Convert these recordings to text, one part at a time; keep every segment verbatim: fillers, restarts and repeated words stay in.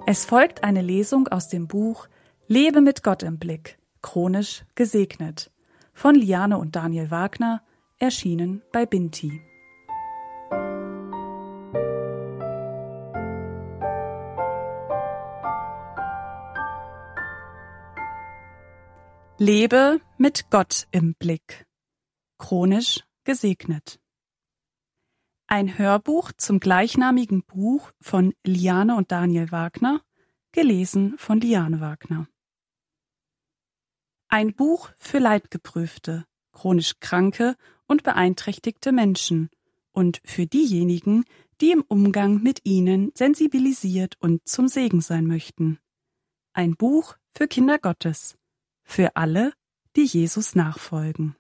Es folgt eine Lesung aus dem Buch Lebe mit Gott im Blick, chronisch gesegnet, von Liane und Daniel Wagner, erschienen bei Binti. Lebe mit Gott im Blick, chronisch gesegnet. Ein Hörbuch zum gleichnamigen Buch von Liane und Daniel Wagner, gelesen von Liane Wagner. Ein Buch für leidgeprüfte, chronisch kranke und beeinträchtigte Menschen und für diejenigen, die im Umgang mit ihnen sensibilisiert und zum Segen sein möchten. Ein Buch für Kinder Gottes, für alle, die Jesus nachfolgen.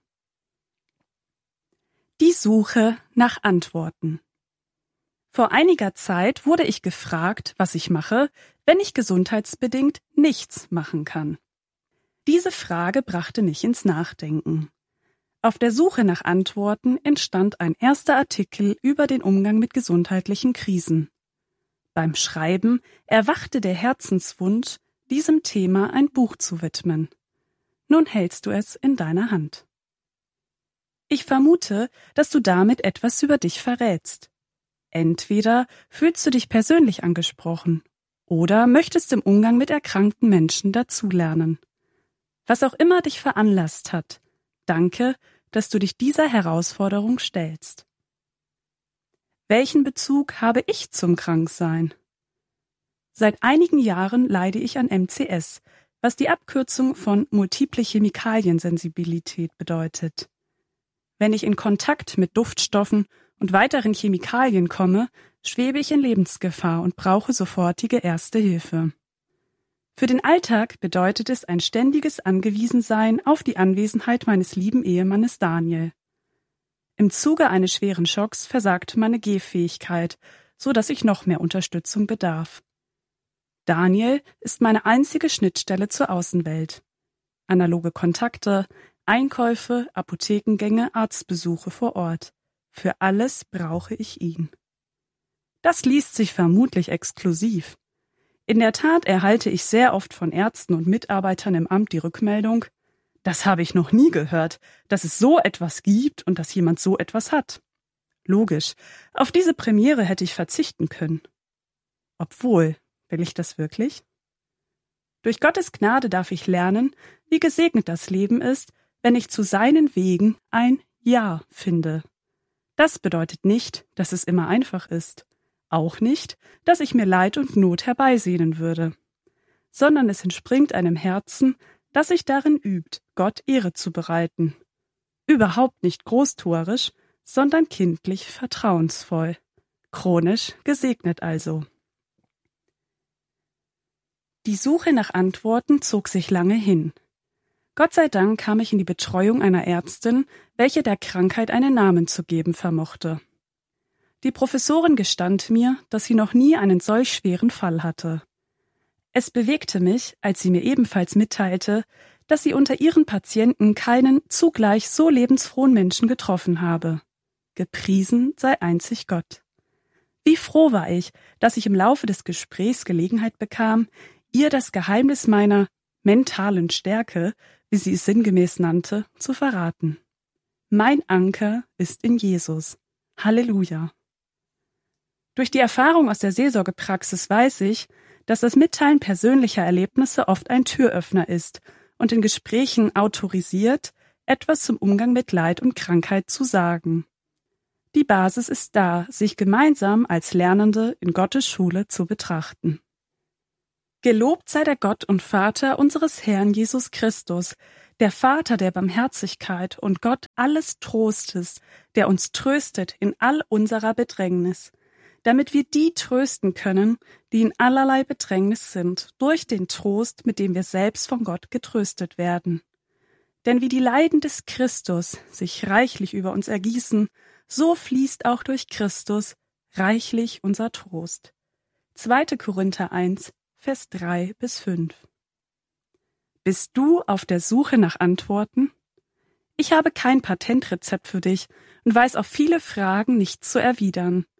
Die Suche nach Antworten. Vor einiger Zeit wurde ich gefragt, was ich mache, wenn ich gesundheitsbedingt nichts machen kann. Diese Frage brachte mich ins Nachdenken. Auf der Suche nach Antworten entstand ein erster Artikel über den Umgang mit gesundheitlichen Krisen. Beim Schreiben erwachte der Herzenswunsch, diesem Thema ein Buch zu widmen. Nun hältst du es in deiner Hand. Ich vermute, dass du damit etwas über dich verrätst. Entweder fühlst du dich persönlich angesprochen oder möchtest im Umgang mit erkrankten Menschen dazulernen. Was auch immer dich veranlasst hat, danke, dass du dich dieser Herausforderung stellst. Welchen Bezug habe ich zum Kranksein? Seit einigen Jahren leide ich an M C S, was die Abkürzung von multiple Chemikaliensensibilität bedeutet. Wenn ich in Kontakt mit Duftstoffen und weiteren Chemikalien komme, schwebe ich in Lebensgefahr und brauche sofortige erste Hilfe. Für den Alltag bedeutet es ein ständiges Angewiesensein auf die Anwesenheit meines lieben Ehemannes Daniel. Im Zuge eines schweren Schocks versagte meine Gehfähigkeit, so dass ich noch mehr Unterstützung bedarf. Daniel ist meine einzige Schnittstelle zur Außenwelt. Analoge Kontakte, Einkäufe, Apothekengänge, Arztbesuche vor Ort. Für alles brauche ich ihn. Das liest sich vermutlich exklusiv. In der Tat erhalte ich sehr oft von Ärzten und Mitarbeitern im Amt die Rückmeldung, das habe ich noch nie gehört, dass es so etwas gibt und dass jemand so etwas hat. Logisch, auf diese Premiere hätte ich verzichten können. Obwohl, will ich das wirklich? Durch Gottes Gnade darf ich lernen, wie gesegnet das Leben ist, wenn ich zu seinen Wegen ein Ja finde. Das bedeutet nicht, dass es immer einfach ist. Auch nicht, dass ich mir Leid und Not herbeisehnen würde. Sondern es entspringt einem Herzen, das sich darin übt, Gott Ehre zu bereiten. Überhaupt nicht großtuerisch, sondern kindlich vertrauensvoll. Chronisch gesegnet also. Die Suche nach Antworten zog sich lange hin. Gott sei Dank kam ich in die Betreuung einer Ärztin, welche der Krankheit einen Namen zu geben vermochte. Die Professorin gestand mir, dass sie noch nie einen solch schweren Fall hatte. Es bewegte mich, als sie mir ebenfalls mitteilte, dass sie unter ihren Patienten keinen zugleich so lebensfrohen Menschen getroffen habe. Gepriesen sei einzig Gott. Wie froh war ich, dass ich im Laufe des Gesprächs Gelegenheit bekam, ihr das Geheimnis meiner mentalen Stärke, wie sie es sinngemäß nannte, zu verraten. Mein Anker ist in Jesus. Halleluja. Durch die Erfahrung aus der Seelsorgepraxis weiß ich, dass das Mitteilen persönlicher Erlebnisse oft ein Türöffner ist und in Gesprächen autorisiert, etwas zum Umgang mit Leid und Krankheit zu sagen. Die Basis ist da, sich gemeinsam als Lernende in Gottes Schule zu betrachten. Gelobt sei der Gott und Vater unseres Herrn Jesus Christus, der Vater der Barmherzigkeit und Gott alles Trostes, der uns tröstet in all unserer Bedrängnis, damit wir die trösten können, die in allerlei Bedrängnis sind, durch den Trost, mit dem wir selbst von Gott getröstet werden. Denn wie die Leiden des Christus sich reichlich über uns ergießen, so fließt auch durch Christus reichlich unser Trost. zweiter Korinther eins, Vers drei bis fünf. Bist du auf der Suche nach Antworten? Ich habe kein Patentrezept für dich und weiß auf viele Fragen nichts zu erwidern.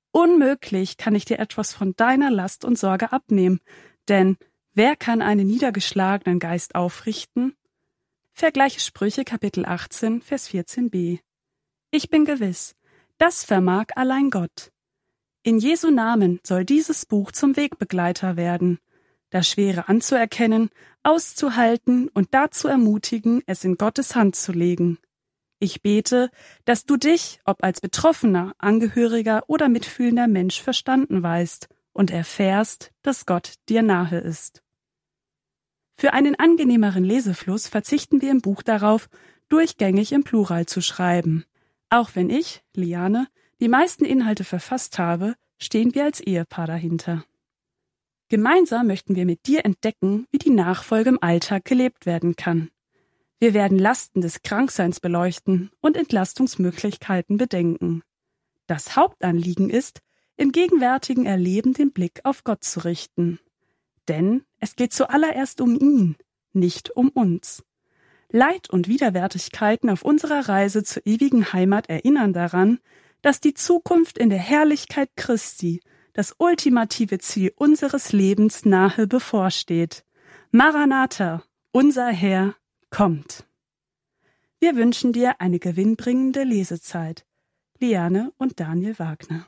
Unmöglich kann ich dir etwas von deiner Last und Sorge abnehmen, denn wer kann einen niedergeschlagenen Geist aufrichten? Vergleiche Sprüche Kapitel achtzehn, Vers vierzehn b. Ich bin gewiss, das vermag allein Gott. In Jesu Namen soll dieses Buch zum Wegbegleiter werden, das Schwere anzuerkennen, auszuhalten und dazu ermutigen, es in Gottes Hand zu legen. Ich bete, dass du dich, ob als betroffener, Angehöriger oder mitfühlender Mensch verstanden weißt und erfährst, dass Gott dir nahe ist. Für einen angenehmeren Lesefluss verzichten wir im Buch darauf, durchgängig im Plural zu schreiben. Auch wenn ich, Liane, die meisten Inhalte verfasst habe, stehen wir als Ehepaar dahinter. Gemeinsam möchten wir mit dir entdecken, wie die Nachfolge im Alltag gelebt werden kann. Wir werden Lasten des Krankseins beleuchten und Entlastungsmöglichkeiten bedenken. Das Hauptanliegen ist, im gegenwärtigen Erleben den Blick auf Gott zu richten. Denn es geht zuallererst um ihn, nicht um uns. Leid und Widerwärtigkeiten auf unserer Reise zur ewigen Heimat erinnern daran, dass die Zukunft in der Herrlichkeit Christi, das ultimative Ziel unseres Lebens, nahe bevorsteht. Maranatha, unser Herr, kommt. Wir wünschen dir eine gewinnbringende Lesezeit. Liane und Daniel Wagner.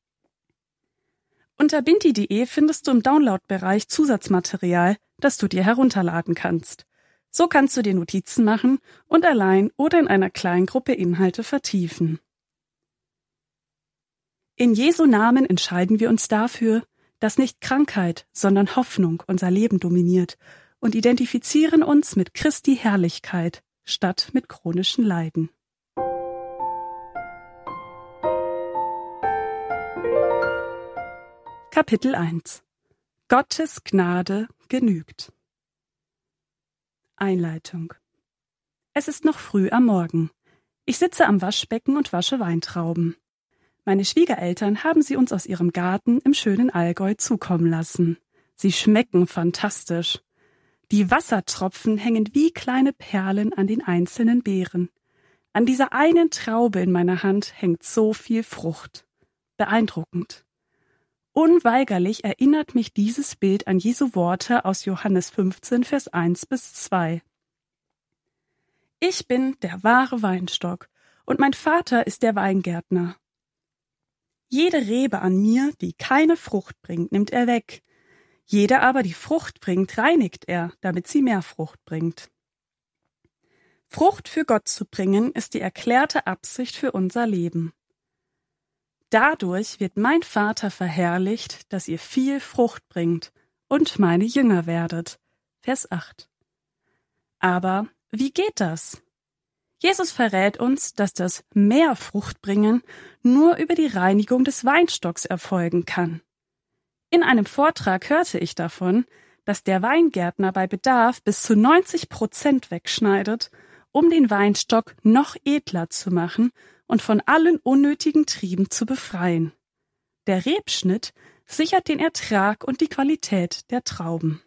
Unter binti punkt de findest du im Download-Bereich Zusatzmaterial, das du dir herunterladen kannst. So kannst du dir Notizen machen und allein oder in einer kleinen Gruppe Inhalte vertiefen. In Jesu Namen entscheiden wir uns dafür, dass nicht Krankheit, sondern Hoffnung unser Leben dominiert und identifizieren uns mit Christi Herrlichkeit statt mit chronischen Leiden. Kapitel eins. Gottes Gnade genügt. Einleitung. Es ist noch früh am Morgen. Ich sitze am Waschbecken und wasche Weintrauben. Meine Schwiegereltern haben sie uns aus ihrem Garten im schönen Allgäu zukommen lassen. Sie schmecken fantastisch. Die Wassertropfen hängen wie kleine Perlen an den einzelnen Beeren. An dieser einen Traube in meiner Hand hängt so viel Frucht. Beeindruckend. Unweigerlich erinnert mich dieses Bild an Jesu Worte aus Johannes fünfzehn, Vers eins bis zwei. Ich bin der wahre Weinstock und mein Vater ist der Weingärtner. Jede Rebe an mir, die keine Frucht bringt, nimmt er weg. Jede aber, die Frucht bringt, reinigt er, damit sie mehr Frucht bringt. Frucht für Gott zu bringen, ist die erklärte Absicht für unser Leben. Dadurch wird mein Vater verherrlicht, dass ihr viel Frucht bringt und meine Jünger werdet. Vers acht. Aber wie geht das? Jesus verrät uns, dass das mehr Frucht bringen nur über die Reinigung des Weinstocks erfolgen kann. In einem Vortrag hörte ich davon, dass der Weingärtner bei Bedarf bis zu neunzig Prozent wegschneidet, um den Weinstock noch edler zu machen und von allen unnötigen Trieben zu befreien. Der Rebschnitt sichert den Ertrag und die Qualität der Trauben.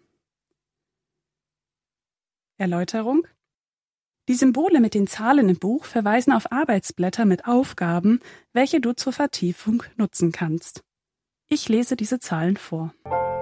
Erläuterung: Die Symbole mit den Zahlen im Buch verweisen auf Arbeitsblätter mit Aufgaben, welche du zur Vertiefung nutzen kannst. Ich lese diese Zahlen vor.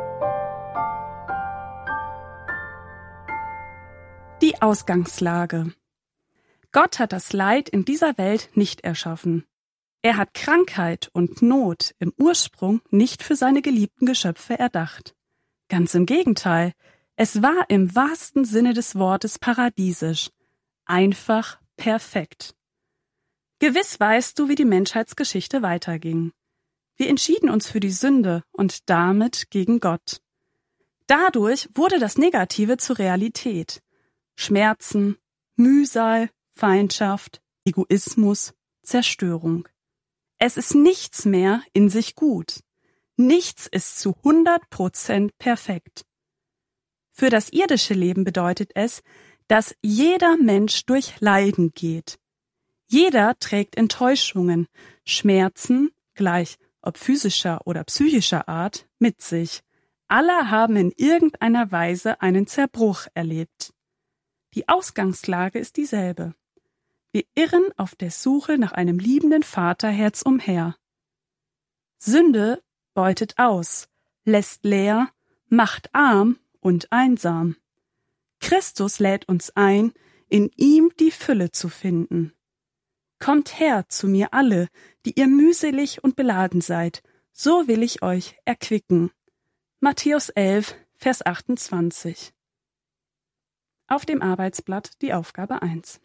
Die Ausgangslage. Gott hat das Leid in dieser Welt nicht erschaffen. Er hat Krankheit und Not im Ursprung nicht für seine geliebten Geschöpfe erdacht. Ganz im Gegenteil, es war im wahrsten Sinne des Wortes paradiesisch. Einfach perfekt. Gewiss weißt du, wie die Menschheitsgeschichte weiterging. Wir entschieden uns für die Sünde und damit gegen Gott. Dadurch wurde das Negative zur Realität. Schmerzen, Mühsal, Feindschaft, Egoismus, Zerstörung. Es ist nichts mehr in sich gut. Nichts ist zu hundert Prozent perfekt. Für das irdische Leben bedeutet es, dass jeder Mensch durch Leiden geht. Jeder trägt Enttäuschungen, Schmerzen, gleich ob physischer oder psychischer Art, mit sich. Alle haben in irgendeiner Weise einen Zerbruch erlebt. Die Ausgangslage ist dieselbe. Wir irren auf der Suche nach einem liebenden Vaterherz umher. Sünde beutet aus, lässt leer, macht arm und einsam. Christus lädt uns ein, in ihm die Fülle zu finden. Kommt her zu mir alle, die ihr mühselig und beladen seid, so will ich euch erquicken. Matthäus elf, Vers achtundzwanzig. Auf dem Arbeitsblatt die Aufgabe eins.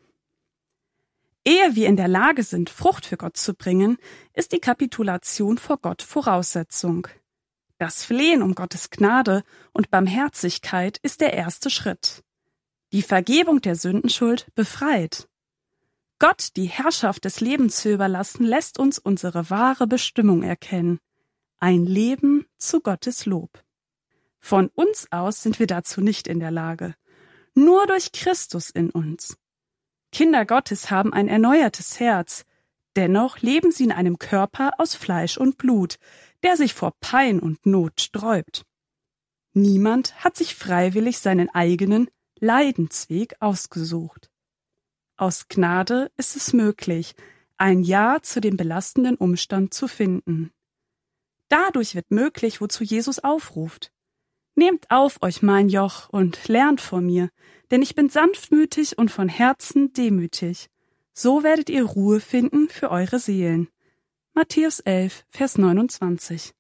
Ehe wir in der Lage sind, Frucht für Gott zu bringen, ist die Kapitulation vor Gott Voraussetzung. Das Flehen um Gottes Gnade und Barmherzigkeit ist der erste Schritt. Die Vergebung der Sündenschuld befreit. Gott die Herrschaft des Lebens zu überlassen, lässt uns unsere wahre Bestimmung erkennen. Ein Leben zu Gottes Lob. Von uns aus sind wir dazu nicht in der Lage. Nur durch Christus in uns. Kinder Gottes haben ein erneuertes Herz. Dennoch leben sie in einem Körper aus Fleisch und Blut, der sich vor Pein und Not sträubt. Niemand hat sich freiwillig seinen eigenen Leidensweg ausgesucht. Aus Gnade ist es möglich, ein Ja zu dem belastenden Umstand zu finden. Dadurch wird möglich, wozu Jesus aufruft. Nehmt auf euch mein Joch und lernt von mir, denn ich bin sanftmütig und von Herzen demütig. So werdet ihr Ruhe finden für eure Seelen. Matthäus elf, Vers neunundzwanzig.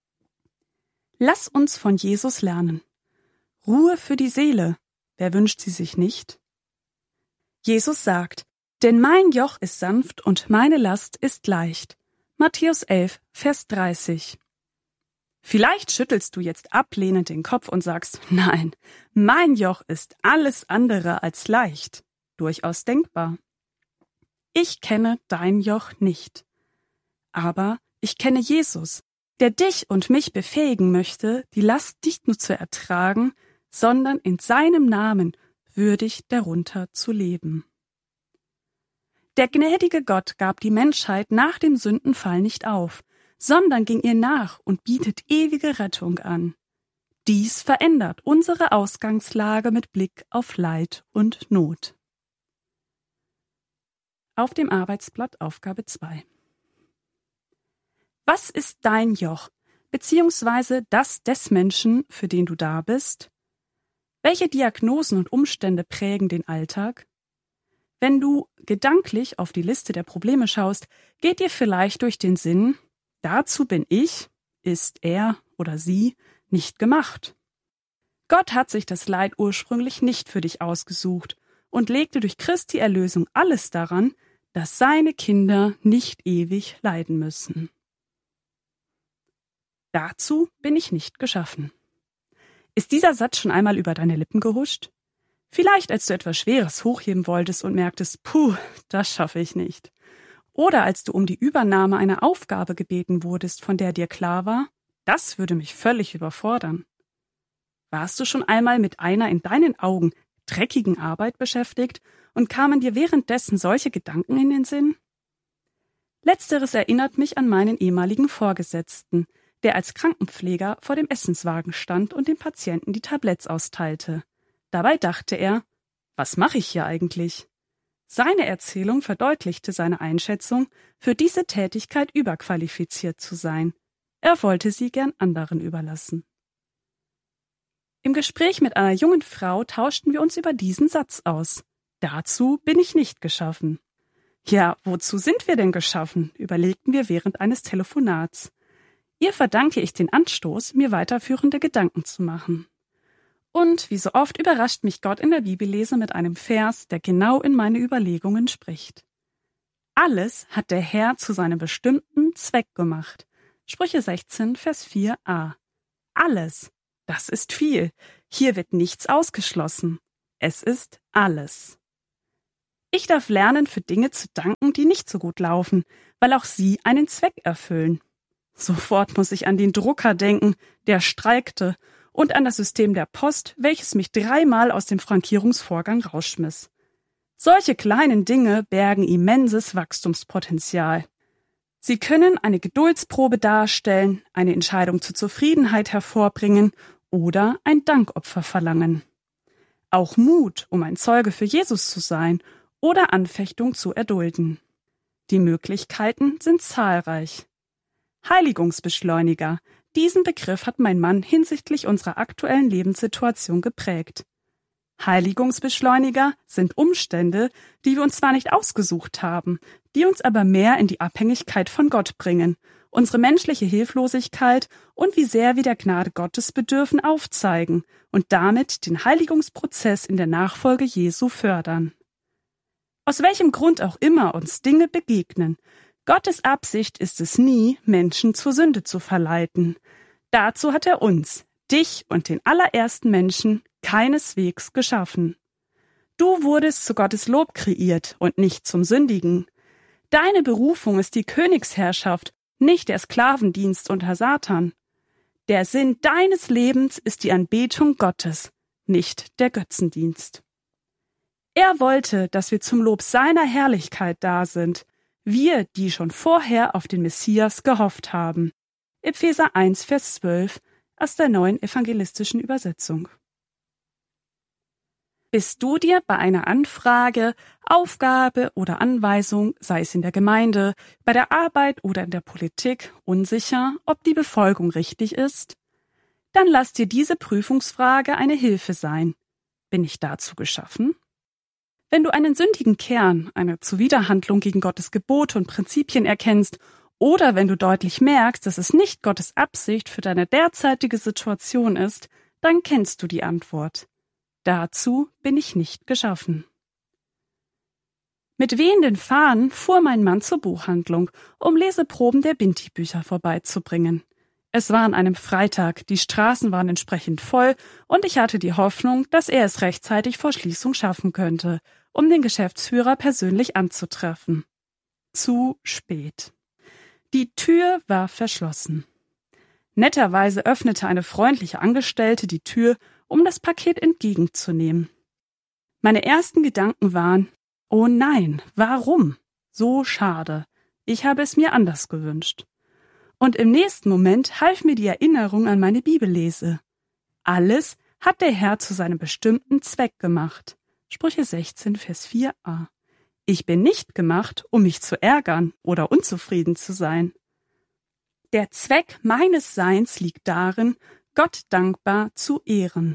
Lass uns von Jesus lernen. Ruhe für die Seele. Wer wünscht sie sich nicht? Jesus sagt, denn mein Joch ist sanft und meine Last ist leicht. Matthäus elf, Vers dreißig. Vielleicht schüttelst du jetzt ablehnend den Kopf und sagst, nein, mein Joch ist alles andere als leicht. Durchaus denkbar. Ich kenne dein Joch nicht. Aber ich kenne Jesus, der dich und mich befähigen möchte, die Last nicht nur zu ertragen, sondern in seinem Namen würdig darunter zu leben. Der gnädige Gott gab die Menschheit nach dem Sündenfall nicht auf, sondern ging ihr nach und bietet ewige Rettung an. Dies verändert unsere Ausgangslage mit Blick auf Leid und Not. Auf dem Arbeitsblatt Aufgabe zwei. Was ist dein Joch, beziehungsweise das des Menschen, für den du da bist? Welche Diagnosen und Umstände prägen den Alltag? Wenn du gedanklich auf die Liste der Probleme schaust, geht dir vielleicht durch den Sinn, dazu bin ich, ist er oder sie, nicht gemacht. Gott hat sich das Leid ursprünglich nicht für dich ausgesucht und legte durch Christi Erlösung alles daran, dass seine Kinder nicht ewig leiden müssen. Dazu bin ich nicht geschaffen. Ist dieser Satz schon einmal über deine Lippen gehuscht? Vielleicht als du etwas Schweres hochheben wolltest und merktest, puh, das schaffe ich nicht. Oder als du um die Übernahme einer Aufgabe gebeten wurdest, von der dir klar war, das würde mich völlig überfordern. Warst du schon einmal mit einer in deinen Augen dreckigen Arbeit beschäftigt und kamen dir währenddessen solche Gedanken in den Sinn? Letzteres erinnert mich an meinen ehemaligen Vorgesetzten, der als Krankenpfleger vor dem Essenswagen stand und den Patienten die Tabletts austeilte. Dabei dachte er, was mache ich hier eigentlich? Seine Erzählung verdeutlichte seine Einschätzung, für diese Tätigkeit überqualifiziert zu sein. Er wollte sie gern anderen überlassen. Im Gespräch mit einer jungen Frau tauschten wir uns über diesen Satz aus. Dazu bin ich nicht geschaffen. Ja, wozu sind wir denn geschaffen? Überlegten wir während eines Telefonats. Ihr verdanke ich den Anstoß, mir weiterführende Gedanken zu machen. Und wie so oft überrascht mich Gott in der Bibellese mit einem Vers, der genau in meine Überlegungen spricht. Alles hat der Herr zu seinem bestimmten Zweck gemacht. Sprüche sechzehn, Vers vier a. Alles, das ist viel. Hier wird nichts ausgeschlossen. Es ist alles. Ich darf lernen, für Dinge zu danken, die nicht so gut laufen, weil auch sie einen Zweck erfüllen. Sofort muss ich an den Drucker denken, der streikte, und an das System der Post, welches mich dreimal aus dem Frankierungsvorgang rausschmiss. Solche kleinen Dinge bergen immenses Wachstumspotenzial. Sie können eine Geduldsprobe darstellen, eine Entscheidung zur Zufriedenheit hervorbringen oder ein Dankopfer verlangen. Auch Mut, um ein Zeuge für Jesus zu sein oder Anfechtung zu erdulden. Die Möglichkeiten sind zahlreich. Heiligungsbeschleuniger. Diesen Begriff hat mein Mann hinsichtlich unserer aktuellen Lebenssituation geprägt. Heiligungsbeschleuniger sind Umstände, die wir uns zwar nicht ausgesucht haben, die uns aber mehr in die Abhängigkeit von Gott bringen, unsere menschliche Hilflosigkeit und wie sehr wir der Gnade Gottes bedürfen aufzeigen und damit den Heiligungsprozess in der Nachfolge Jesu fördern. Aus welchem Grund auch immer uns Dinge begegnen, Gottes Absicht ist es nie, Menschen zur Sünde zu verleiten. Dazu hat er uns, dich und den allerersten Menschen, keineswegs geschaffen. Du wurdest zu Gottes Lob kreiert und nicht zum Sündigen. Deine Berufung ist die Königsherrschaft, nicht der Sklavendienst unter Satan. Der Sinn deines Lebens ist die Anbetung Gottes, nicht der Götzendienst. Er wollte, dass wir zum Lob seiner Herrlichkeit da sind, wir, die schon vorher auf den Messias gehofft haben. Epheser eins, Vers zwölf aus der neuen evangelistischen Übersetzung. Bist du dir bei einer Anfrage, Aufgabe oder Anweisung, sei es in der Gemeinde, bei der Arbeit oder in der Politik, unsicher, ob die Befolgung richtig ist? Dann lass dir diese Prüfungsfrage eine Hilfe sein. Bin ich dazu geschaffen? Wenn du einen sündigen Kern, eine Zuwiderhandlung gegen Gottes Gebote und Prinzipien erkennst, oder wenn du deutlich merkst, dass es nicht Gottes Absicht für deine derzeitige Situation ist, dann kennst du die Antwort. Dazu bin ich nicht geschaffen. Mit wehenden Fahnen fuhr mein Mann zur Buchhandlung, um Leseproben der Binti-Bücher vorbeizubringen. Es war an einem Freitag, die Straßen waren entsprechend voll und ich hatte die Hoffnung, dass er es rechtzeitig vor Schließung schaffen könnte, um den Geschäftsführer persönlich anzutreffen. Zu spät. Die Tür war verschlossen. Netterweise öffnete eine freundliche Angestellte die Tür, um das Paket entgegenzunehmen. Meine ersten Gedanken waren, oh nein, warum? So schade. Ich habe es mir anders gewünscht. Und im nächsten Moment half mir die Erinnerung an meine Bibellese. Alles hat der Herr zu seinem bestimmten Zweck gemacht. Sprüche sechzehn, Vers vier a. Ich bin nicht gemacht, um mich zu ärgern oder unzufrieden zu sein. Der Zweck meines Seins liegt darin, Gott dankbar zu ehren.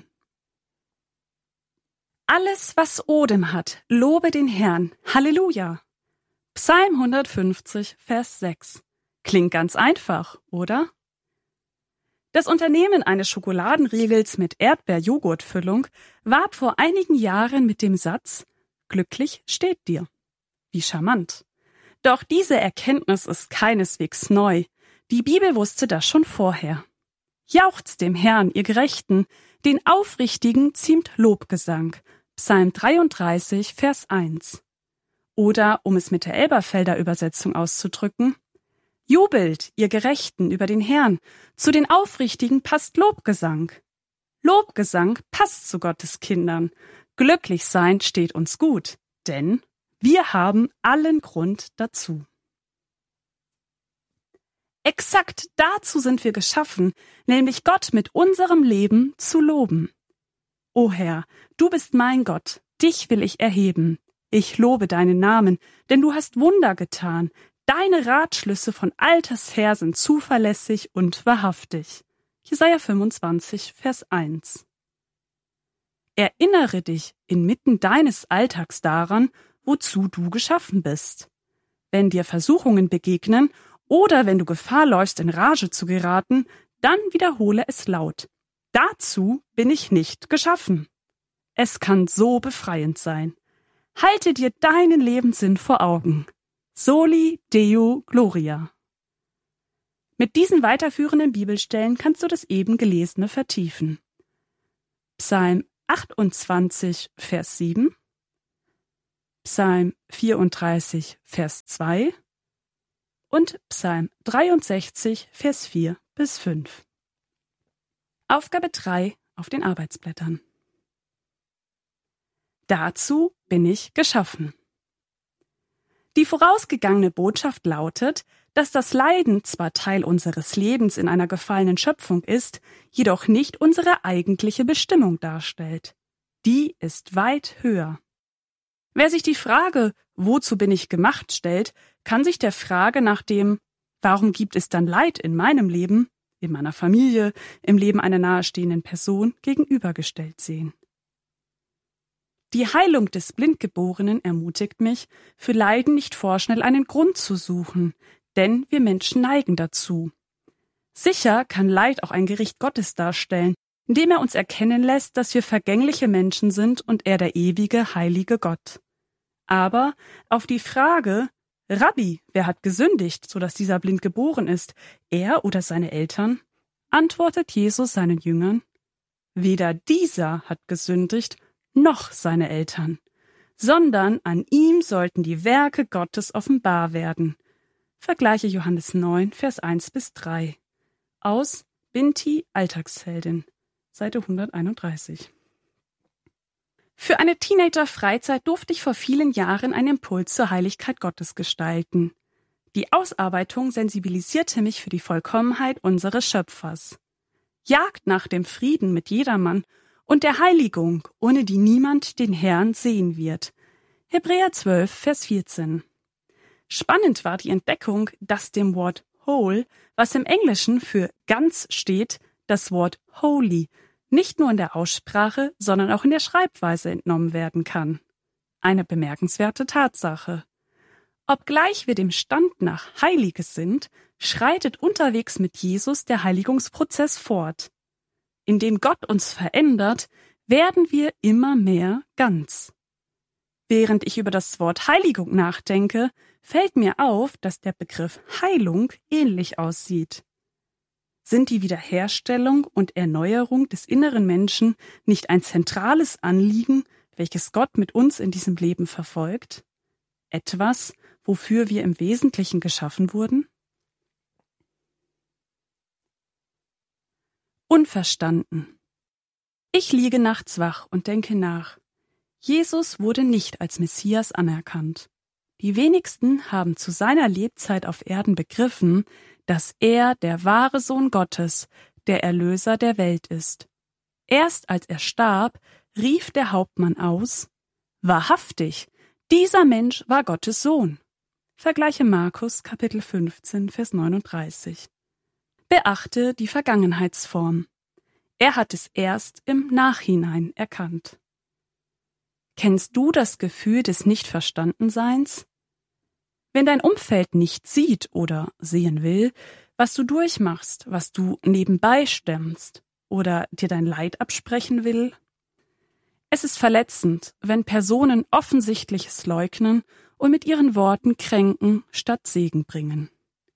Alles, was Odem hat, lobe den Herrn. Halleluja! Psalm hundertfünfzig, Vers sechs. Klingt ganz einfach, oder? Das Unternehmen eines Schokoladenriegels mit Erdbeer-Joghurt-Füllung warb vor einigen Jahren mit dem Satz: Glücklich steht dir. Wie charmant. Doch diese Erkenntnis ist keineswegs neu. Die Bibel wusste das schon vorher. Jauchzt dem Herrn, ihr Gerechten, den Aufrichtigen ziemt Lobgesang. Psalm dreiunddreißig, Vers eins. Oder, um es mit der Elberfelder Übersetzung auszudrücken: Jubelt, ihr Gerechten, über den Herrn, zu den Aufrichtigen passt Lobgesang. Lobgesang passt zu Gottes Kindern. Glücklich sein steht uns gut, denn wir haben allen Grund dazu. Exakt dazu sind wir geschaffen, nämlich Gott mit unserem Leben zu loben. O Herr, du bist mein Gott, dich will ich erheben. Ich lobe deinen Namen, denn du hast Wunder getan. Deine Ratschlüsse von alters her sind zuverlässig und wahrhaftig. Jesaja fünfundzwanzig, Vers eins. Erinnere dich inmitten deines Alltags daran, wozu du geschaffen bist. Wenn dir Versuchungen begegnen oder wenn du Gefahr läufst, in Rage zu geraten, dann wiederhole es laut. Dazu bin ich nicht geschaffen. Es kann so befreiend sein. Halte dir deinen Lebenssinn vor Augen. Soli Deo Gloria. Mit diesen weiterführenden Bibelstellen kannst du das eben Gelesene vertiefen. Psalm achtundzwanzig, Vers sieben, Psalm vierunddreißig, Vers zwei und Psalm dreiundsechzig, Vers vier bis fünf. Aufgabe drei auf den Arbeitsblättern. Dazu bin ich geschaffen. Die vorausgegangene Botschaft lautet, dass das Leiden zwar Teil unseres Lebens in einer gefallenen Schöpfung ist, jedoch nicht unsere eigentliche Bestimmung darstellt. Die ist weit höher. Wer sich die Frage, wozu bin ich gemacht, stellt, kann sich der Frage nach dem Warum gibt es dann Leid in meinem Leben, in meiner Familie, im Leben einer nahestehenden Person gegenübergestellt sehen? Die Heilung des Blindgeborenen ermutigt mich, für Leiden nicht vorschnell einen Grund zu suchen, denn wir Menschen neigen dazu. Sicher kann Leid auch ein Gericht Gottes darstellen, indem er uns erkennen lässt, dass wir vergängliche Menschen sind und er der ewige, heilige Gott. Aber auf die Frage, Rabbi, wer hat gesündigt, sodass dieser blind geboren ist, er oder seine Eltern, antwortet Jesus seinen Jüngern, weder dieser hat gesündigt, noch seine Eltern, sondern an ihm sollten die Werke Gottes offenbar werden. Vergleiche Johannes neun, Vers eins bis drei. Aus Binti Alltagsheldin, Seite hunderteinunddreißig. Für eine Teenager-Freizeit durfte ich vor vielen Jahren einen Impuls zur Heiligkeit Gottes gestalten. Die Ausarbeitung sensibilisierte mich für die Vollkommenheit unseres Schöpfers. Jagd nach dem Frieden mit jedermann und der Heiligung, ohne die niemand den Herrn sehen wird. Hebräer zwölf, Vers vierzehn. Spannend war die Entdeckung, dass dem Wort whole, was im Englischen für ganz steht, das Wort holy nicht nur in der Aussprache, sondern auch in der Schreibweise entnommen werden kann. Eine bemerkenswerte Tatsache. Obgleich wir dem Stand nach Heiliges sind, schreitet unterwegs mit Jesus der Heiligungsprozess fort. Indem Gott uns verändert, werden wir immer mehr ganz. Während ich über das Wort Heiligung nachdenke, fällt mir auf, dass der Begriff Heilung ähnlich aussieht. Sind die Wiederherstellung und Erneuerung des inneren Menschen nicht ein zentrales Anliegen, welches Gott mit uns in diesem Leben verfolgt? Etwas, wofür wir im Wesentlichen geschaffen wurden? Unverstanden. Ich liege nachts wach und denke nach. Jesus wurde nicht als Messias anerkannt. Die wenigsten haben zu seiner Lebzeit auf Erden begriffen, dass er der wahre Sohn Gottes, der Erlöser der Welt ist. Erst als er starb, rief der Hauptmann aus, wahrhaftig, dieser Mensch war Gottes Sohn. Vergleiche Markus Kapitel fünfzehn, Vers neununddreißig. Beachte die Vergangenheitsform. Er hat es erst im Nachhinein erkannt. Kennst du das Gefühl des Nichtverstandenseins? Wenn dein Umfeld nicht sieht oder sehen will, was du durchmachst, was du nebenbei stemmst oder dir dein Leid absprechen will? Es ist verletzend, wenn Personen Offensichtliches leugnen und mit ihren Worten kränken statt Segen bringen.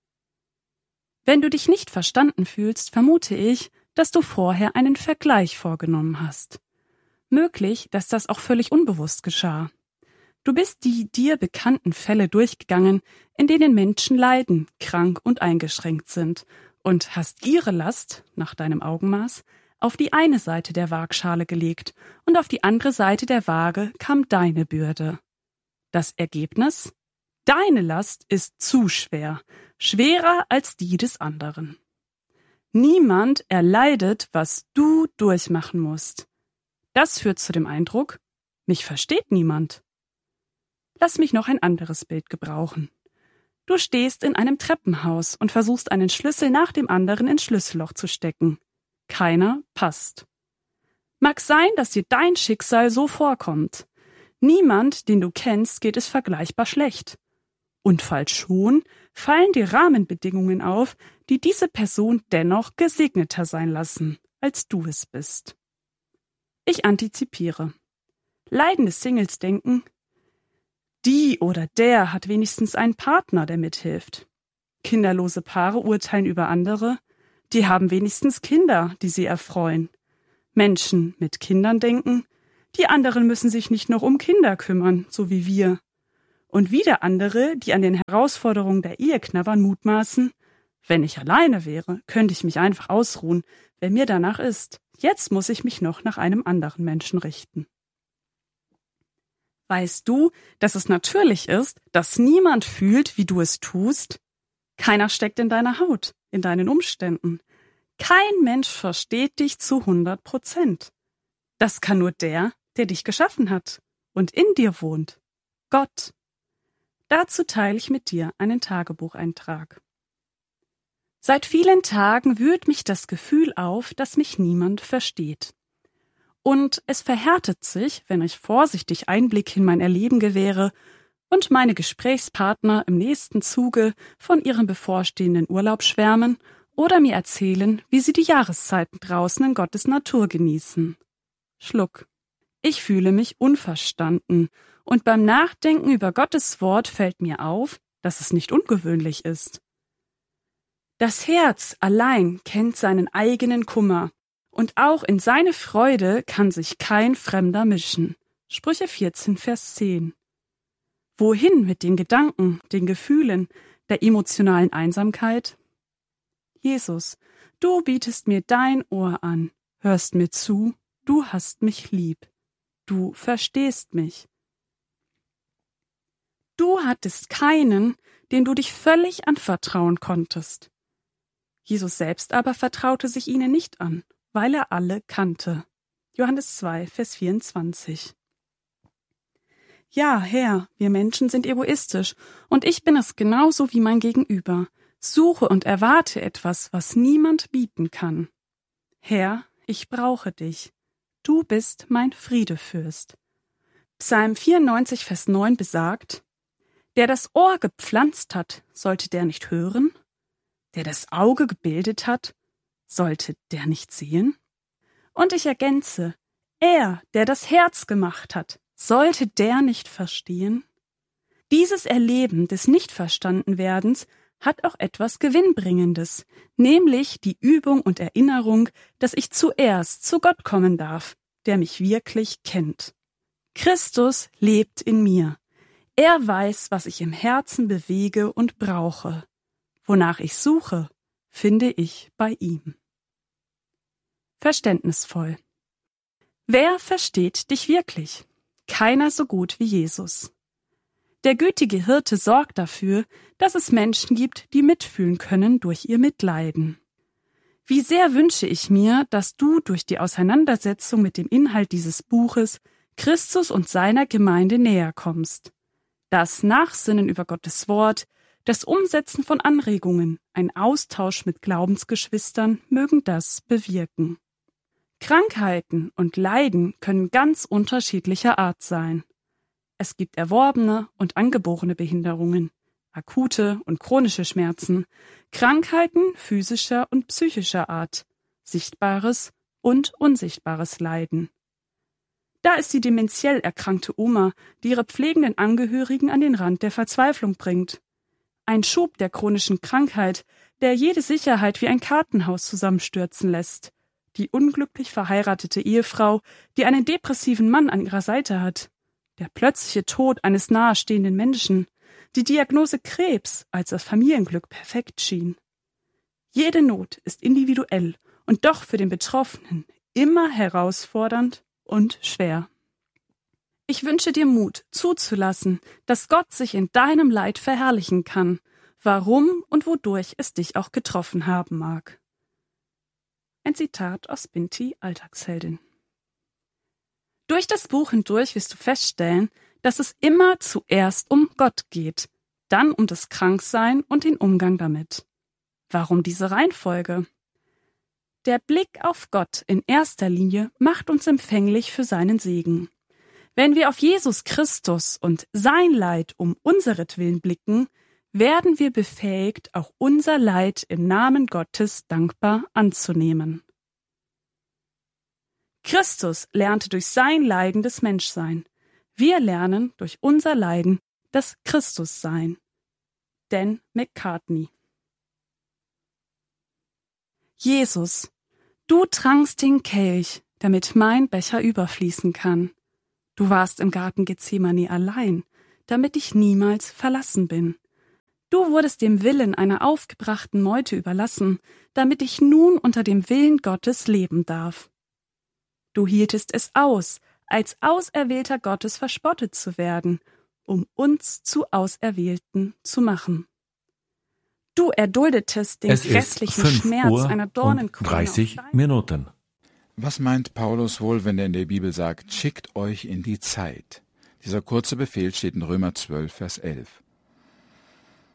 Wenn du dich nicht verstanden fühlst, vermute ich, dass du vorher einen Vergleich vorgenommen hast. Möglich, dass das auch völlig unbewusst geschah. Du bist die dir bekannten Fälle durchgegangen, in denen Menschen leiden, krank und eingeschränkt sind, und hast ihre Last, nach deinem Augenmaß, auf die eine Seite der Waagschale gelegt, und auf die andere Seite der Waage kam deine Bürde. Das Ergebnis? Deine Last ist zu schwer, schwerer als die des anderen. Niemand erleidet, was du durchmachen musst. Das führt zu dem Eindruck, mich versteht niemand. Lass mich noch ein anderes Bild gebrauchen. Du stehst in einem Treppenhaus und versuchst einen Schlüssel nach dem anderen ins Schlüsselloch zu stecken. Keiner passt. Mag sein, dass dir dein Schicksal so vorkommt. Niemand, den du kennst, geht es vergleichbar schlecht. Und falls schon, fallen die Rahmenbedingungen auf, die diese Person dennoch gesegneter sein lassen, als du es bist. Ich antizipiere. Leidende Singles denken, die oder der hat wenigstens einen Partner, der mithilft. Kinderlose Paare urteilen über andere, die haben wenigstens Kinder, die sie erfreuen. Menschen mit Kindern denken, die anderen müssen sich nicht noch um Kinder kümmern, so wie wir. Und wieder andere, die an den Herausforderungen der Ehe knabbern, mutmaßen, wenn ich alleine wäre, könnte ich mich einfach ausruhen, wenn mir danach ist. Jetzt muss ich mich noch nach einem anderen Menschen richten. Weißt du, dass es natürlich ist, dass niemand fühlt, wie du es tust? Keiner steckt in deiner Haut, in deinen Umständen. Kein Mensch versteht dich zu hundert Prozent. Das kann nur der, der dich geschaffen hat und in dir wohnt. Gott. Dazu teile ich mit dir einen Tagebucheintrag. Seit vielen Tagen wühlt mich das Gefühl auf, dass mich niemand versteht. Und es verhärtet sich, wenn ich vorsichtig Einblick in mein Erleben gewähre und meine Gesprächspartner im nächsten Zuge von ihrem bevorstehenden Urlaub schwärmen oder mir erzählen, wie sie die Jahreszeiten draußen in Gottes Natur genießen. Schluck. Ich fühle mich unverstanden, und beim Nachdenken über Gottes Wort fällt mir auf, dass es nicht ungewöhnlich ist. Das Herz allein kennt seinen eigenen Kummer, und auch in seine Freude kann sich kein Fremder mischen. Sprüche vierzehn, Vers zehn. Wohin mit den Gedanken, den Gefühlen, der emotionalen Einsamkeit? Jesus, du bietest mir dein Ohr an, hörst mir zu, du hast mich lieb, du verstehst mich. Du hattest keinen, dem du dich völlig anvertrauen konntest. Jesus selbst aber vertraute sich ihnen nicht an, weil er alle kannte. Johannes zwei, Vers vierundzwanzig. Ja, Herr, wir Menschen sind egoistisch, und ich bin es genauso wie mein Gegenüber. Suche und erwarte etwas, was niemand bieten kann. Herr, ich brauche dich. Du bist mein Friedefürst. Psalm vierundneunzig, Vers neun besagt: Der das Ohr gepflanzt hat, sollte der nicht hören? Der das Auge gebildet hat, sollte der nicht sehen? Und ich ergänze: Er, der das Herz gemacht hat, sollte der nicht verstehen? Dieses Erleben des Nichtverstandenwerdens hat auch etwas Gewinnbringendes, nämlich die Übung und Erinnerung, dass ich zuerst zu Gott kommen darf, der mich wirklich kennt. Christus lebt in mir. Er weiß, was ich im Herzen bewege und brauche. Wonach ich suche, finde ich bei ihm. Verständnisvoll. Wer versteht dich wirklich? Keiner so gut wie Jesus. Der gütige Hirte sorgt dafür, dass es Menschen gibt, die mitfühlen können durch ihr Mitleiden. Wie sehr wünsche ich mir, dass du durch die Auseinandersetzung mit dem Inhalt dieses Buches Christus und seiner Gemeinde näher kommst. Das Nachsinnen über Gottes Wort, das Umsetzen von Anregungen, ein Austausch mit Glaubensgeschwistern mögen das bewirken. Krankheiten und Leiden können ganz unterschiedlicher Art sein. Es gibt erworbene und angeborene Behinderungen, akute und chronische Schmerzen, Krankheiten physischer und psychischer Art, sichtbares und unsichtbares Leiden. Da ist die dementiell erkrankte Oma, die ihre pflegenden Angehörigen an den Rand der Verzweiflung bringt. Ein Schub der chronischen Krankheit, der jede Sicherheit wie ein Kartenhaus zusammenstürzen lässt. Die unglücklich verheiratete Ehefrau, die einen depressiven Mann an ihrer Seite hat. Der plötzliche Tod eines nahestehenden Menschen. Die Diagnose Krebs, als das Familienglück perfekt schien. Jede Not ist individuell und doch für den Betroffenen immer herausfordernd und schwer. Ich wünsche dir Mut, zuzulassen, dass Gott sich in deinem Leid verherrlichen kann, warum und wodurch es dich auch getroffen haben mag. Ein Zitat aus Binti, Alltagsheldin. Durch das Buch hindurch wirst du feststellen, dass es immer zuerst um Gott geht, dann um das Kranksein und den Umgang damit. Warum diese Reihenfolge? Der Blick auf Gott in erster Linie macht uns empfänglich für seinen Segen. Wenn wir auf Jesus Christus und sein Leid um unseretwillen blicken, werden wir befähigt, auch unser Leid im Namen Gottes dankbar anzunehmen. Christus lernte durch sein Leiden das Menschsein. Wir lernen durch unser Leiden das Christussein. Dan McCartney. Jesus, du trankst den Kelch, damit mein Becher überfließen kann. Du warst im Garten Gethsemane allein, damit ich niemals verlassen bin. Du wurdest dem Willen einer aufgebrachten Meute überlassen, damit ich nun unter dem Willen Gottes leben darf. Du hieltest es aus, als Auserwählter Gottes verspottet zu werden, um uns zu Auserwählten zu machen. Du erduldetest den es grässlichen ist Schmerz Uhr einer Dornenkrone. dreißig Minuten. Was meint Paulus wohl, wenn er in der Bibel sagt, schickt euch in die Zeit? Dieser kurze Befehl steht in Römer zwölf, Vers elf.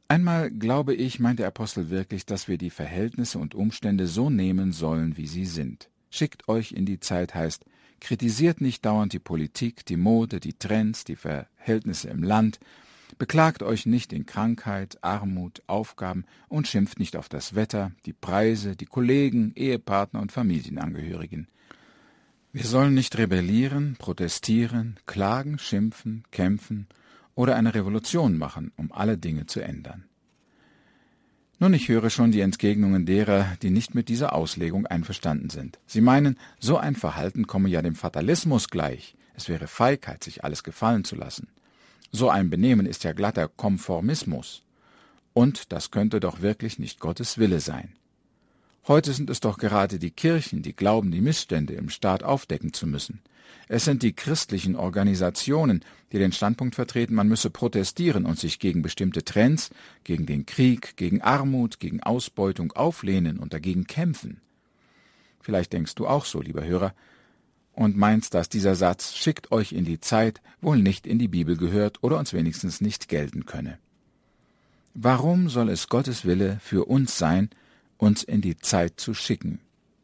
Einmal, glaube ich, meint der Apostel wirklich, dass wir die Verhältnisse und Umstände so nehmen sollen, wie sie sind. Schickt euch in die Zeit heißt, kritisiert nicht dauernd die Politik, die Mode, die Trends, die Verhältnisse im Land, beklagt euch nicht in Krankheit, Armut, Aufgaben und schimpft nicht auf das Wetter, die Preise, die Kollegen, Ehepartner und Familienangehörigen. Wir sollen nicht rebellieren, protestieren, klagen, schimpfen, kämpfen oder eine Revolution machen, um alle Dinge zu ändern. Nun, ich höre schon die Entgegnungen derer, die nicht mit dieser Auslegung einverstanden sind. Sie meinen, so ein Verhalten komme ja dem Fatalismus gleich. Es wäre Feigheit, sich alles gefallen zu lassen. So ein Benehmen ist ja glatter Konformismus. Und das könnte doch wirklich nicht Gottes Wille sein. Heute sind es doch gerade die Kirchen, die glauben, die Missstände im Staat aufdecken zu müssen. Es sind die christlichen Organisationen, die den Standpunkt vertreten, man müsse protestieren und sich gegen bestimmte Trends, gegen den Krieg, gegen Armut, gegen Ausbeutung auflehnen und dagegen kämpfen. Vielleicht denkst du auch so, lieber Hörer, und meinst, dass dieser Satz »schickt euch in die Zeit« wohl nicht in die Bibel gehört oder uns wenigstens nicht gelten könne. Warum soll es Gottes Wille für uns sein, uns in die Zeit zu schicken?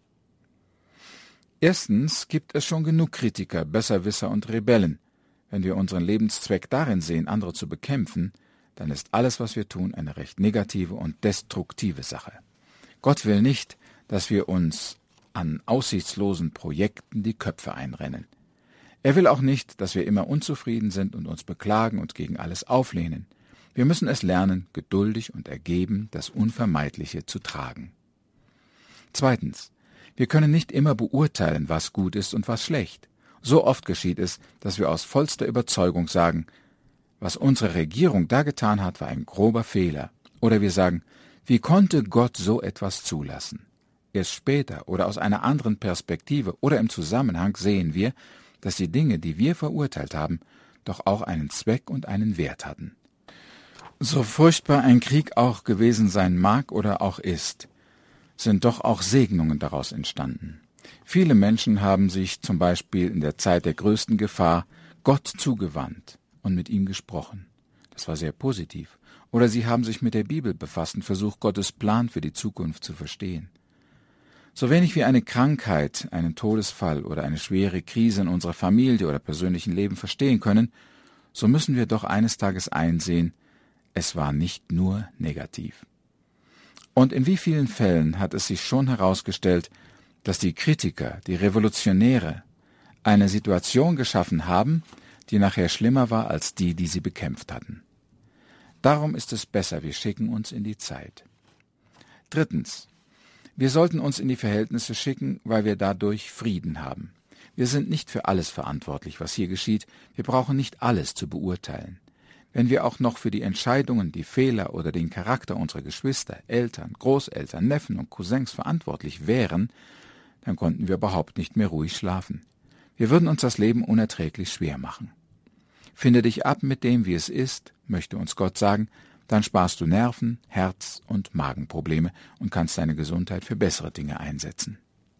Erstens gibt es schon genug Kritiker, Besserwisser und Rebellen. Wenn wir unseren Lebenszweck darin sehen, andere zu bekämpfen, dann ist alles, was wir tun, eine recht negative und destruktive Sache. Gott will nicht, dass wir uns an aussichtslosen Projekten die Köpfe einrennen. Er will auch nicht, dass wir immer unzufrieden sind und uns beklagen und gegen alles auflehnen. Wir müssen es lernen, geduldig und ergeben das Unvermeidliche zu tragen. Zweitens. Wir können nicht immer beurteilen, was gut ist und was schlecht. So oft geschieht es, dass wir aus vollster Überzeugung sagen, was unsere Regierung da getan hat, war ein grober Fehler. Oder wir sagen, wie konnte Gott so etwas zulassen? Erst später oder aus einer anderen Perspektive oder im Zusammenhang sehen wir, dass die Dinge, die wir verurteilt haben, doch auch einen Zweck und einen Wert hatten. So furchtbar ein Krieg auch gewesen sein mag oder auch ist, sind doch auch Segnungen daraus entstanden. Viele Menschen haben sich zum Beispiel in der Zeit der größten Gefahr Gott zugewandt und mit ihm gesprochen. Das war sehr positiv. Oder sie haben sich mit der Bibel befasst und versucht, Gottes Plan für die Zukunft zu verstehen. So wenig wie eine Krankheit, einen Todesfall oder eine schwere Krise in unserer Familie oder persönlichen Leben verstehen können, so müssen wir doch eines Tages einsehen, es war nicht nur negativ. Und in wie vielen Fällen hat es sich schon herausgestellt, dass die Kritiker, die Revolutionäre, eine Situation geschaffen haben, die nachher schlimmer war als die, die sie bekämpft hatten. Darum ist es besser, wir schicken uns in die Zeit. Drittens. Wir sollten uns in die Verhältnisse schicken, weil wir dadurch Frieden haben. Wir sind nicht für alles verantwortlich, was hier geschieht. Wir brauchen nicht alles zu beurteilen. Wenn wir auch noch für die Entscheidungen, die Fehler oder den Charakter unserer Geschwister, Eltern, Großeltern, Neffen und Cousins verantwortlich wären, dann konnten wir überhaupt nicht mehr ruhig schlafen. Wir würden uns das Leben unerträglich schwer machen. Finde dich ab mit dem, wie es ist, möchte uns Gott sagen, dann sparst du Nerven, Herz- und Magenprobleme und kannst deine Gesundheit für bessere Dinge einsetzen.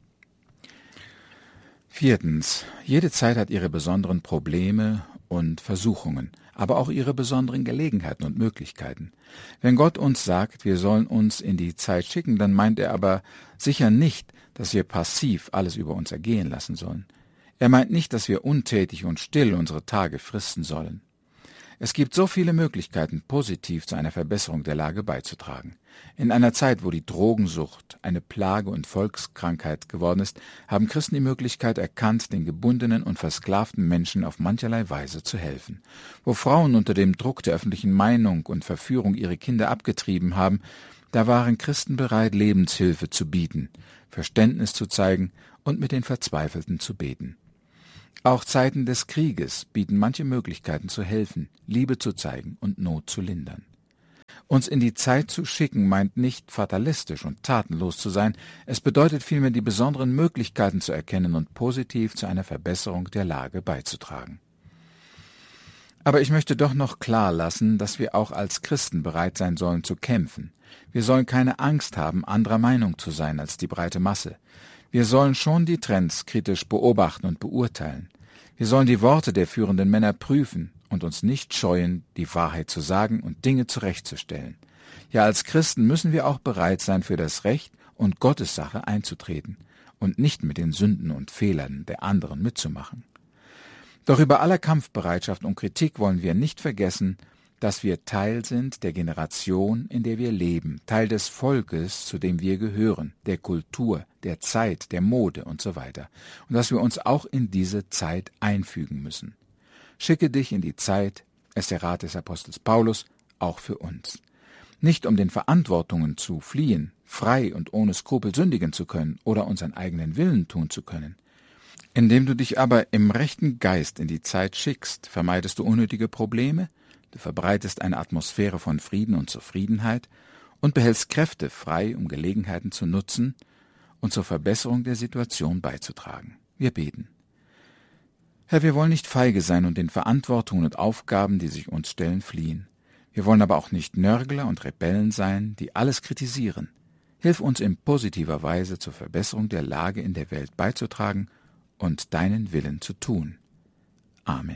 Viertens. Jede Zeit hat ihre besonderen Probleme und Versuchungen, aber auch ihre besonderen Gelegenheiten und Möglichkeiten. Wenn Gott uns sagt, wir sollen uns in die Zeit schicken, dann meint er aber sicher nicht, dass wir passiv alles über uns ergehen lassen sollen. Er meint nicht, dass wir untätig und still unsere Tage fristen sollen. Es gibt so viele Möglichkeiten, positiv zu einer Verbesserung der Lage beizutragen. In einer Zeit, wo die Drogensucht eine Plage und Volkskrankheit geworden ist, haben Christen die Möglichkeit erkannt, den gebundenen und versklavten Menschen auf mancherlei Weise zu helfen. Wo Frauen unter dem Druck der öffentlichen Meinung und Verführung ihre Kinder abgetrieben haben, da waren Christen bereit, Lebenshilfe zu bieten, Verständnis zu zeigen und mit den Verzweifelten zu beten. Auch Zeiten des Krieges bieten manche Möglichkeiten zu helfen, Liebe zu zeigen und Not zu lindern. Uns in die Zeit zu schicken, meint nicht fatalistisch und tatenlos zu sein, es bedeutet vielmehr, die besonderen Möglichkeiten zu erkennen und positiv zu einer Verbesserung der Lage beizutragen. Aber ich möchte doch noch klar lassen, dass wir auch als Christen bereit sein sollen zu kämpfen. Wir sollen keine Angst haben, anderer Meinung zu sein als die breite Masse. Wir sollen schon die Trends kritisch beobachten und beurteilen. Wir sollen die Worte der führenden Männer prüfen und uns nicht scheuen, die Wahrheit zu sagen und Dinge zurechtzustellen. Ja, als Christen müssen wir auch bereit sein, für das Recht und Gottes Sache einzutreten und nicht mit den Sünden und Fehlern der anderen mitzumachen. Doch über aller Kampfbereitschaft und Kritik wollen wir nicht vergessen, dass wir Teil sind der Generation, in der wir leben, Teil des Volkes, zu dem wir gehören, der Kultur, der Zeit, der Mode und so weiter, und dass wir uns auch in diese Zeit einfügen müssen. Schicke dich in die Zeit, ist der Rat des Apostels Paulus, auch für uns. Nicht um den Verantwortungen zu fliehen, frei und ohne Skrupel sündigen zu können oder unseren eigenen Willen tun zu können. Indem du dich aber im rechten Geist in die Zeit schickst, vermeidest du unnötige Probleme, du verbreitest eine Atmosphäre von Frieden und Zufriedenheit und behältst Kräfte frei, um Gelegenheiten zu nutzen und zur Verbesserung der Situation beizutragen. Wir beten. Herr, wir wollen nicht feige sein und den Verantwortungen und Aufgaben, die sich uns stellen, fliehen. Wir wollen aber auch nicht Nörgler und Rebellen sein, die alles kritisieren. Hilf uns in positiver Weise zur Verbesserung der Lage in der Welt beizutragen und deinen Willen zu tun. Amen.